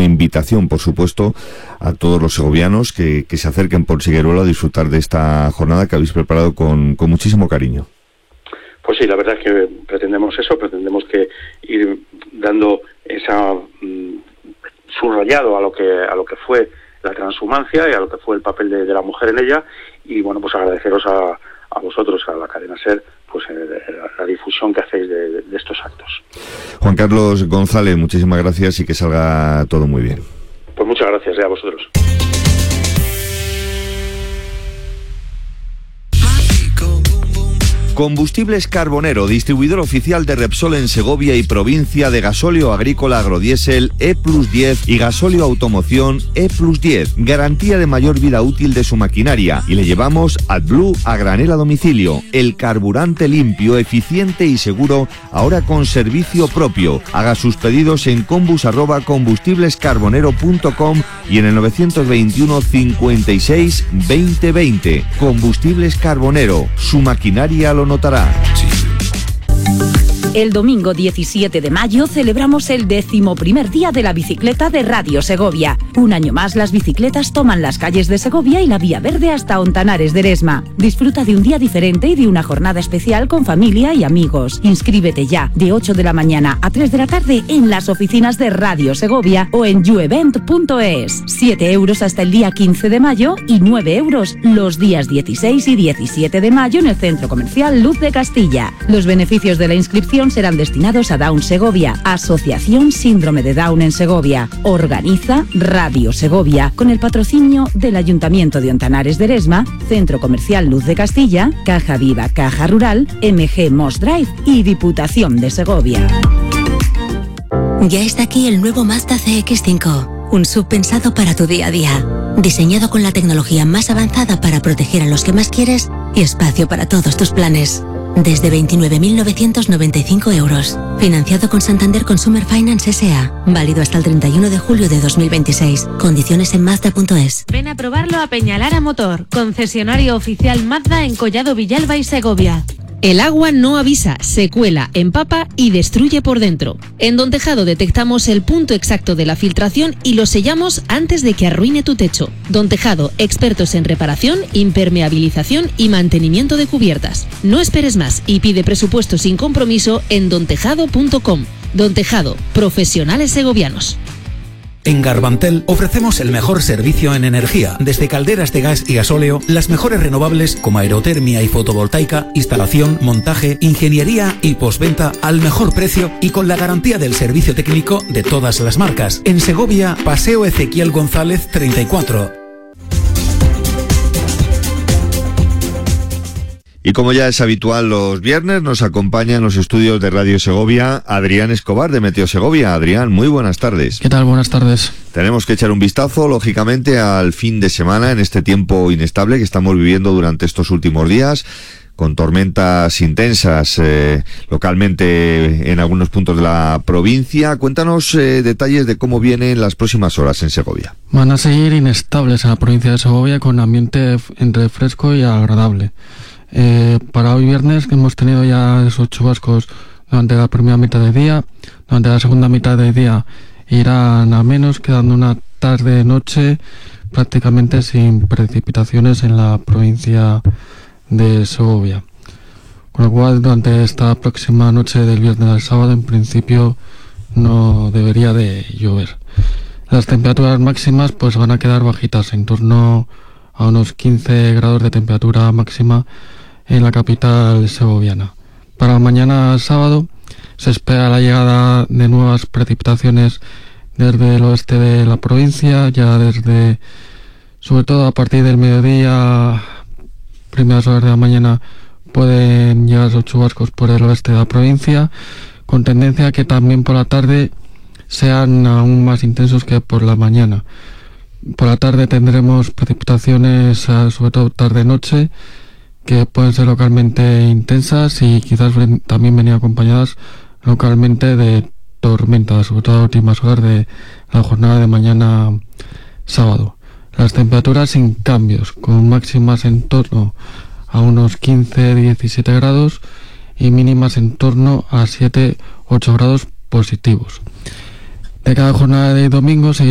una invitación, por supuesto, a todos los segovianos que se acerquen por Sigueruelo a disfrutar de esta jornada que habéis preparado con muchísimo cariño. Pues sí, la verdad es que pretendemos que ir dando esa subrayado a lo que fue la transhumancia y a lo que fue el papel de la mujer en ella, y bueno, pues agradeceros a vosotros, a la cadena SER, pues la difusión que hacéis de estos actos. Juan Carlos González, muchísimas gracias y que salga todo muy bien. Pues muchas gracias a vosotros. Combustibles Carbonero, distribuidor oficial de Repsol en Segovia y provincia, de gasóleo agrícola agrodiésel E+10 y gasóleo automoción E+10. Garantía de mayor vida útil de su maquinaria. Y le llevamos AdBlue a granel a domicilio. El carburante limpio, eficiente y seguro, ahora con servicio propio. Haga sus pedidos en combus@combustiblescarbonero.com y en el 921 56 20 20. Combustibles Carbonero, su maquinaria lo notará. El domingo 17 de mayo celebramos el 11º día de la bicicleta de Radio Segovia. Un año más las bicicletas toman las calles de Segovia y la Vía Verde hasta Ontanares de Eresma. Disfruta de un día diferente y de una jornada especial con familia y amigos. Inscríbete ya de 8 de la mañana a 3 de la tarde en las oficinas de Radio Segovia o en youevent.es. 7 euros hasta el día 15 de mayo y 9 euros los días 16 y 17 de mayo en el Centro Comercial Luz de Castilla. Los beneficios de la inscripción serán destinados a Down Segovia, Asociación Síndrome de Down en Segovia. Organiza Radio Segovia, con el patrocinio del Ayuntamiento de Ontanares de Eresma, Centro Comercial Luz de Castilla, Caja Viva Caja Rural, MG Moss Drive y Diputación de Segovia. Ya está aquí el nuevo Mazda CX-5, un SUV pensado para tu día a día. Diseñado con la tecnología más avanzada para proteger a los que más quieres y espacio para todos tus planes. Desde 29.995 euros. Financiado con Santander Consumer Finance S.A. Válido hasta el 31 de julio de 2026. Condiciones en Mazda.es. Ven a probarlo a Peñalara Motor, concesionario oficial Mazda en Collado Villalba y Segovia. El agua no avisa, se cuela, empapa y destruye por dentro. En Don Tejado detectamos el punto exacto de la filtración y lo sellamos antes de que arruine tu techo. Don Tejado, expertos en reparación, impermeabilización y mantenimiento de cubiertas. No esperes más y pide presupuesto sin compromiso en dontejado.com. Don Tejado, profesionales segovianos. En Garbantel ofrecemos el mejor servicio en energía, desde calderas de gas y gasóleo, las mejores renovables como aerotermia y fotovoltaica, instalación, montaje, ingeniería y postventa al mejor precio y con la garantía del servicio técnico de todas las marcas. En Segovia, Paseo Ezequiel González 34. Y como ya es habitual los viernes, nos acompaña en los estudios de Radio Segovia Adrián Escobar de Meteo Segovia. Adrián, muy buenas tardes. ¿Qué tal? Buenas tardes. Tenemos que echar un vistazo, lógicamente, al fin de semana en este tiempo inestable que estamos viviendo durante estos últimos días, con tormentas intensas localmente en algunos puntos de la provincia. Cuéntanos detalles de cómo vienen las próximas horas en Segovia. Van a seguir inestables en la provincia de Segovia, con ambiente entre fresco y agradable. Para hoy viernes, que hemos tenido ya esos chubascos durante la primera mitad del día, durante la segunda mitad del día irán a menos, quedando una tarde-noche prácticamente sin precipitaciones en la provincia de Segovia. Con lo cual, durante esta próxima noche del viernes al sábado, en principio no debería de llover. Las temperaturas máximas pues van a quedar bajitas, en torno a unos 15 grados de temperatura máxima en la capital segoviana. Para mañana sábado se espera la llegada de nuevas precipitaciones desde el oeste de la provincia, ya desde, sobre todo a partir del mediodía, primeras horas de la mañana, pueden llegar esos chubascos por el oeste de la provincia, con tendencia a que también por la tarde sean aún más intensos que por la mañana. Por la tarde tendremos precipitaciones, sobre todo tarde-noche, que pueden ser localmente intensas y quizás también venir acompañadas localmente de tormentas, sobre todo a últimas horas de la jornada de mañana sábado. Las temperaturas sin cambios, con máximas en torno a unos 15-17 grados y mínimas en torno a 7-8 grados positivos. De cada jornada de domingo